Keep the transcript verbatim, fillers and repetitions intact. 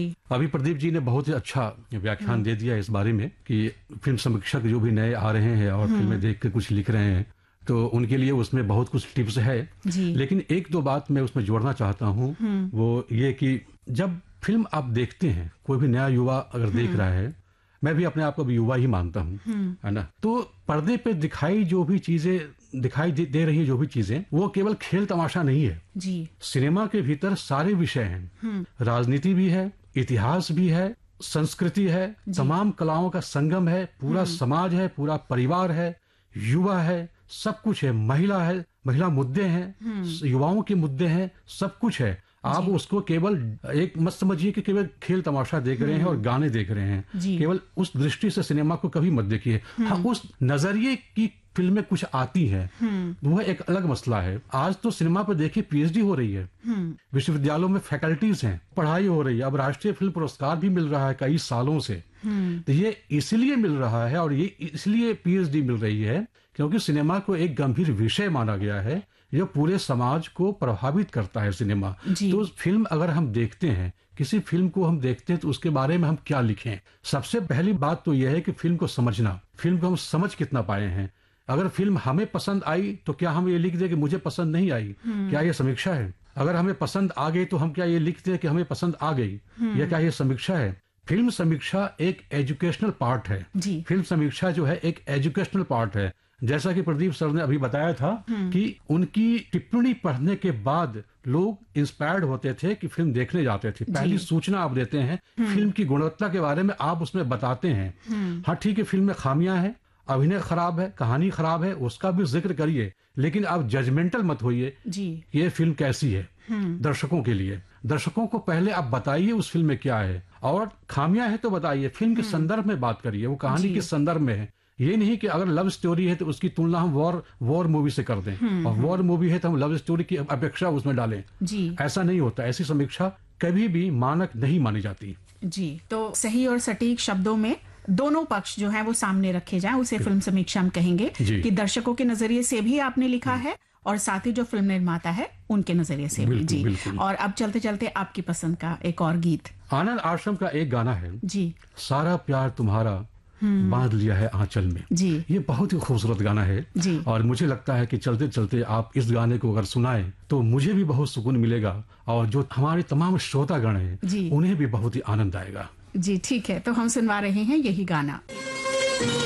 अभी प्रदीप जी ने बहुत ही अच्छा व्याख्यान दे दिया इस बारे में कि फिल्म समीक्षक जो भी नए आ रहे हैं और फिल्में देख के कुछ लिख रहे हैं तो उनके लिए उसमें बहुत कुछ टिप्स है। लेकिन एक दो बात मैं उसमें जोड़ना चाहता हूँ, वो ये कि जब फिल्म आप देखते हैं, कोई भी नया युवा अगर देख रहा है, मैं भी अपने आप को भी युवा ही मानता हूँ, है ना, तो पर्दे पे दिखाई जो भी चीजें दिखाई दे, दे रही है, जो भी चीजें, वो केवल खेल तमाशा नहीं है जी। सिनेमा के भीतर सारे विषय हैं, राजनीति भी है, इतिहास भी है, संस्कृति है, तमाम कलाओं का संगम है, पूरा समाज है, पूरा परिवार है, युवा है, सब कुछ है, महिला है, महिला मुद्दे हैं, युवाओं के मुद्दे हैं, सब कुछ है। आप उसको केवल एक मत समझिए कि केवल खेल तमाशा देख रहे हैं और गाने देख रहे हैं, केवल उस दृष्टि से सिनेमा को कभी मत देखिए। हाँ, उस नजरिए की फिल्में कुछ आती हैं, वह एक अलग मसला है। आज तो सिनेमा पर देखिए पीएचडी हो रही है, विश्वविद्यालयों में फैकल्टीज हैं, पढ़ाई हो रही है, अब राष्ट्रीय फिल्म पुरस्कार भी मिल रहा है कई सालों से। तो ये इसलिए मिल रहा है और ये इसलिए पीएचडी मिल रही है क्योंकि सिनेमा को एक गंभीर विषय माना गया है जो पूरे समाज को प्रभावित करता है सिनेमा। तो फिल्म अगर हम देखते हैं, किसी फिल्म को हम देखते हैं तो उसके बारे में हम क्या लिखें? सबसे पहली बात तो यह है कि फिल्म को समझना, फिल्म को हम समझ कितना पाए हैं। अगर फिल्म हमें पसंद आई तो क्या हम ये लिख दें कि मुझे पसंद नहीं आई? क्या ये समीक्षा है? अगर हमें पसंद आ गई तो हम क्या ये लिखते हैं कि हमें पसंद आ गई? या क्या ये समीक्षा है? फिल्म समीक्षा एक एजुकेशनल पार्ट है। फिल्म समीक्षा जो है एक एजुकेशनल पार्ट है। जैसा कि प्रदीप सर ने अभी बताया था कि उनकी टिप्पणी पढ़ने के बाद लोग इंस्पायर्ड होते थे कि फिल्म देखने जाते थे। पहली सूचना आप देते हैं, फिल्म की गुणवत्ता के बारे में आप उसमें बताते हैं। हाँ ठीक है, फिल्म में खामियां हैं, अभिनय खराब है, कहानी खराब है, उसका भी जिक्र करिए, लेकिन आप जजमेंटल मत होइए कि ये फिल्म कैसी है। दर्शकों के लिए, दर्शकों को पहले आप बताइए उस फिल्म में क्या है, और खामियां है तो बताइए, फिल्म के संदर्भ में बात करिए, वो कहानी के संदर्भ में है। ये नहीं कि अगर लव स्टोरी है तो उसकी तुलना हम वॉर वॉर मूवी से कर दें, और वॉर मूवी है तो हम लव स्टोरी की अपेक्षा उसमें डालें। जी। ऐसा नहीं होता, ऐसी समीक्षा कभी भी मानक नहीं मानी जाती। जी, तो सही और सटीक शब्दों में दोनों पक्ष जो हैं वो सामने रखे जाएं, उसे फिल्म समीक्षा हम कहेंगे कि दर्शकों के नजरिए से भी आपने लिखा है और साथ ही जो फिल्म निर्माता है उनके नजरिए से भी। जी। और अब चलते चलते आपकी पसंद का एक और गीत, आनंद आश्रम का एक गाना है जी, सारा प्यार तुम्हारा बांध लिया है आंचल में। जी। ये बहुत ही खूबसूरत गाना है जी। और मुझे लगता है कि चलते चलते आप इस गाने को अगर सुनाएं तो मुझे भी बहुत सुकून मिलेगा और जो हमारे तमाम श्रोतागण हैं उन्हें भी बहुत ही आनंद आएगा। जी ठीक है, तो हम सुनवा रहे हैं यही गाना।